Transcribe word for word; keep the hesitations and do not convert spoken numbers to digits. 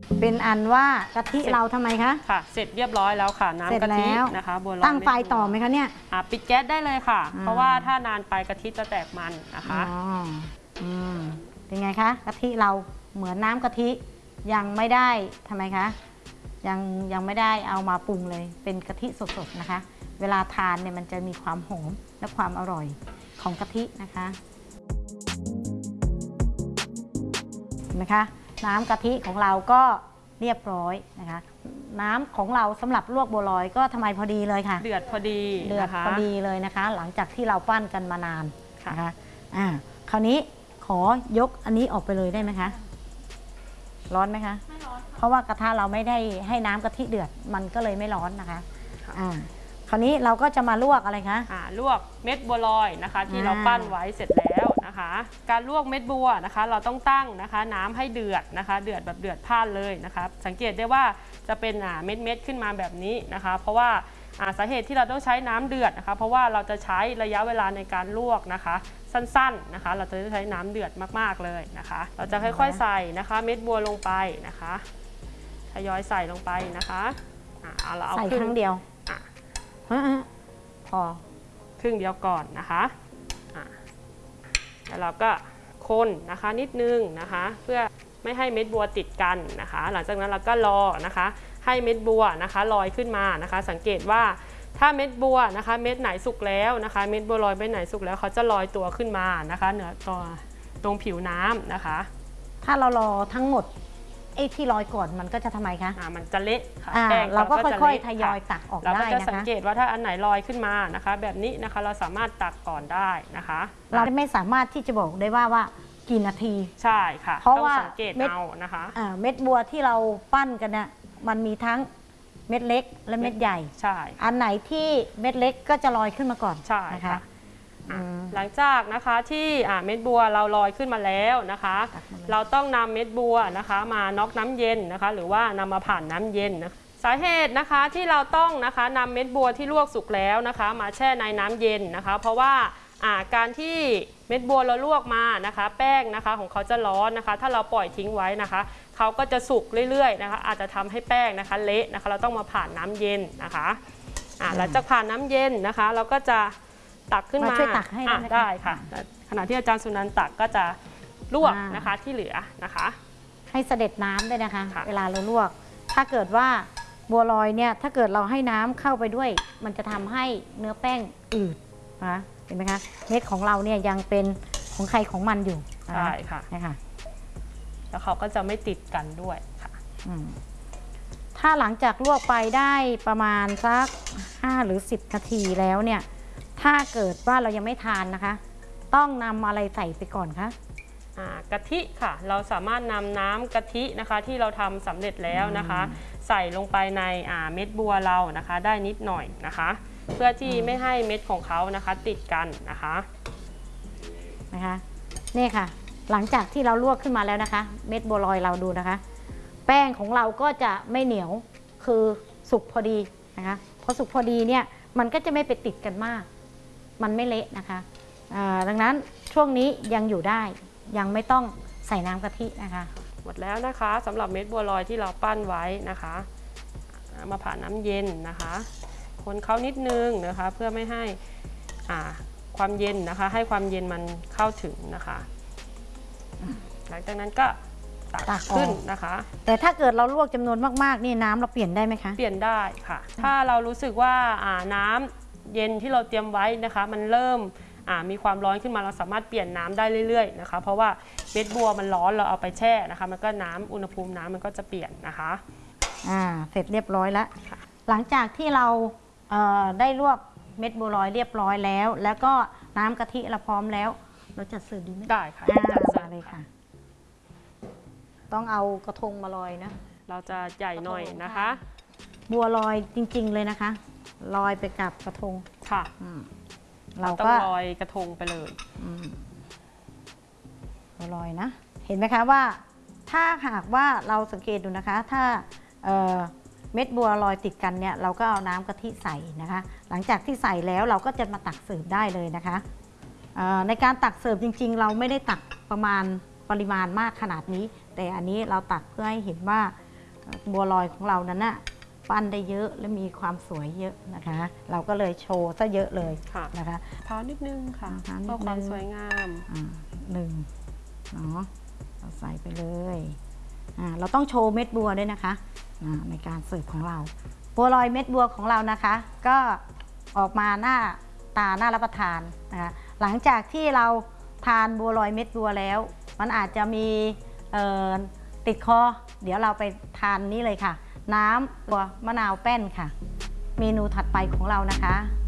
เป็นอันว่ากะทิเราทำไมคะค่ะเสร็จเรียบร้อยแล้วค่ะน้ำกะทินะคะบัวลอยตั้งไฟต่อไหมคะเนี่ยปิดแก๊สได้เลยค่ะเพราะว่าถ้านานไปกะทิจะแตกมันนะคะอ๋ออืมเป็นไงคะกะทิเราเหมือนน้ำกะทิยังไม่ได้ทำไมคะยังยังไม่ได้เอามาปรุงเลยเป็นกะทิสดๆนะคะเวลาทานเนี่ยมันจะมีความหอมและความอร่อยของกะทินะคะเห็นไหมคะน้ำกะทิของเราก็เรียบร้อยนะคะน้ำของเราสำหรับลวกบัวลอยก็ทำไมพอดีเลยค่ะเดือดพอดีเดือดพอดีเลยนะคะหลังจากที่เราปั้นกันมานานนะคะอ่าคราวนี้ขอยกอันนี้ออกไปเลยได้ไหมคะร้อนไหมคะไม่ร้อนเพราะว่ากระทะเราไม่ได้ให้น้ำกะทิเดือดมันก็เลยไม่ร้อนนะคะอ่าคราวนี้เราก็จะมาลวกอะไรคะอ่าลวกเม็ดบัวลอยนะคะที่เราปั้นไว้เสร็จแล้วนะคะการลวกเม็ดบัวนะคะเราต้องตั้งนะคะน้ำให้เดือดนะคะเดือดแบบเดือดพล่านเลยนะคะสังเกตได้ว่าจะเป็นเม็ดเม็ดขึ้นมาแบบนี้นะคะเพราะว่าสาเหตุที่เราต้องใช้น้ำเดือดนะคะเพราะว่าเราจะใช้ระยะเวลาในการลวกนะคะสั้นๆนะคะเราจะใช้น้ำเดือดมากๆเลยนะคะเราจะค่อยๆใส่นะคะเม็ดบัวลงไปนะคะทยอยใส่ลงไปนะคะเอาเราเอาใส่ครั้งเดียวพอครึ่งเดียวก่อนนะคะแล้วเราก็คนนะคะนิดนึงนะคะเพื่อไม่ให้เม็ดบัวติดกันนะคะหลังจากนั้นเราก็รอนะคะให้เม็ดบัวนะคะลอยขึ้นมานะคะสังเกตว่าถ้าเม็ดบัวนะคะเม็ดไหนสุกแล้วนะคะเม็ดบัวลอยเม็ดไหนสุกแล้วเขาจะลอยตัวขึ้นมานะคะเหนือตัวตรงผิวน้ำนะคะถ้าเรารอทั้งหมดไอ้ที่ลอยก่อนมันก็จะทำไมคะอ่ามันจะเละค่ะแป้งเราก็ค่อยๆทยอยตักออกได้นะคะเราก็จะสังเกตว่าถ้าอันไหนลอยขึ้นมานะคะแบบนี้นะคะเราสามารถตักก่อนได้นะคะเราไม่สามารถที่จะบอกได้ว่าว่ากี่นาทีใช่ค่ะเพราะว่าสังเกตเอานะคะเม็ดบัวที่เราปั้นกันเนี่ยมันมีทั้งเม็ดเล็กและเม็ดใหญ่ใช่อันไหนที่เม็ดเล็กก็จะลอยขึ้นมาก่อนใช่ค่ะหลังจากนะคะที่เม็ดบัวเราลอยขึ้นมาแล้วนะคะเราต้องนำเม็ดบัวนะคะมาน็อกน้ำเย็นนะคะหรือว่านำมาผ่านน้ำเย็นนะสาเหตุนะคะที่เราต้องนะคะนำเม็ดบัวที่ลวกสุกแล้วนะคะมาแช่ในน้ำเย็นนะคะเพราะว่าการที่เม็ดบัวเราลวกมานะคะแป้งนะคะของเขาจะร้อนนะคะถ้าเราปล่อยทิ้งไว้นะคะเขาก็จะสุกเรื่อยๆนะคะอาจจะทำให้แป้งนะคะเละนะคะเราต้องมาผ่านน้ำเย็นนะคะหลังจากผ่านน้ำเย็นนะคะเราก็จะตักขึ้นมาช่วยตักให้ได้ค่ะขณะที่อาจารย์สุนันท์ตักก็จะลวกนะคะที่เหลือนะคะให้เสด็จน้ำด้วยนะคะเวลาเราลวกถ้าเกิดว่าบัวลอยเนี่ยถ้าเกิดเราให้น้ำเข้าไปด้วยมันจะทำให้เนื้อแป้งอืดนะเห็นไหมคะเม็ดของเราเนี่ยยังเป็นของใครของมันอยู่ใช่ค่ะนะคะแล้วเขาก็จะไม่ติดกันด้วยค่ะถ้าหลังจากลวกไปได้ประมาณสักห้าหรือสิบนาทีแล้วเนี่ยถ้าเกิดว่าเรายังไม่ทานนะคะต้องนำอะไรใส่ไปก่อนคะกะทิค่ะเราสามารถนำน้ำกะทินะคะที่เราทำสำเร็จแล้วนะคะใส่ลงไปในเม็ดบัวเรานะคะได้นิดหน่อยนะคะเพื่อที่ไม่ให้เม็ดของเขานะคะติดกันนะคะนะคะนี่ค่ะหลังจากที่เราลวกขึ้นมาแล้วนะคะเม็ดบัวลอยเราดูนะคะแป้งของเราก็จะไม่เหนียวคือสุกพอดีนะคะพอสุกพอดีเนี่ยมันก็จะไม่ไปติดกันมากมันไม่เละนะคะดังนั้นช่วงนี้ยังอยู่ได้ยังไม่ต้องใส่น้ำกะทินะคะหมดแล้วนะคะสำหรับเม็ดบัวลอยที่เราปั้นไว้นะคะมาผ่านน้ำเย็นนะคะคนเขานิดนึงนะคะเพื่อไม่ให้ความเย็นนะคะให้ความเย็นมันเข้าถึงนะคะหลังจากนั้นก็ตักขึ้นนะคะแต่ถ้าเกิดเราลวกจำนวนมากๆนี่น้ำเราเปลี่ยนได้ไหมคะเปลี่ยนได้ค่ะถ้าเรารู้สึกว่าน้ำเย็นที่เราเตรียมไว้นะคะมันเริ่มมีความร้อนขึ้นมาเราสามารถเปลี่ยนน้ำได้เรื่อยๆนะคะเพราะว่าเม็ดบัวมันร้อนเราเอาไปแช่นะคะมันก็น้ำอุณหภูมิน้ำมันก็จะเปลี่ยนนะคะอ่าเสร็จเรียบร้อยแล้วหลังจากที่เราได้ลวกเม็ดบัวลอยเรียบร้อยแล้วแล้วก็น้ำกะทิเราพร้อมแล้วเราจัดเสิร์ฟดีไหมได้ค่ะจัดเสิร์ฟเลยค่ะต้องเอากระทงมาลอยนะเราจะใหญ่หน่อยนะคะบัวลอยจริงๆเลยนะคะลอยไปกับกระทงค่ะเราต้องลอยกระทงไปเลยบัวลอยนะเห็นไหมคะว่าถ้าหากว่าเราสังเกตดูนะคะถ้าเม็ดบัวลอยติดกันเนี่ยเราก็เอาน้ำกะทิใส่นะคะหลังจากที่ใส่แล้วเราก็จะมาตักเสิร์ฟได้เลยนะคะในการตักเสิร์ฟจริงๆเราไม่ได้ตักประมาณปริมาณมากขนาดนี้แต่อันนี้เราตักเพื่อให้เห็นว่าบัวลอยของเรานั้นน่ะปั้นได้เยอะและมีความสวยเยอะนะคะ เราก็เลยโชว์ซะเยอะเลยนะคะพร้าวนิดนึงค่ะพร้าวนิดนึงเพื่อความสวยงามอ่าหนึ่งเนาะเราใส่ไปเลยอ่าเราต้องโชว์เม็ดบัวด้วยนะคะอ่าในการเสิร์ฟของเราบัวลอยเม็ดบัวของเรานะคะ ก็ออกมาหน้าตาน่ารับประทานนะคะหลังจากที่เราทานบัวลอยเม็ดบัวแล้วมันอาจจะมีติดคอเดี๋ยวเราไปทานนี้เลยค่ะน้ำบัวมะนาวแป้นค่ะเมนูถัดไปของเรานะคะ